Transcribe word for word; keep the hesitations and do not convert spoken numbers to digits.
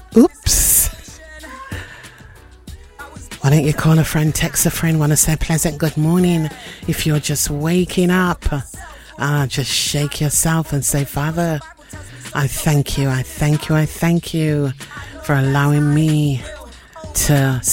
Oops. Why don't you call a friend, text a friend, want to say a pleasant good morning. If you're just waking up, uh, just shake yourself and say, Father, I thank you, I thank you, I thank you for allowing me to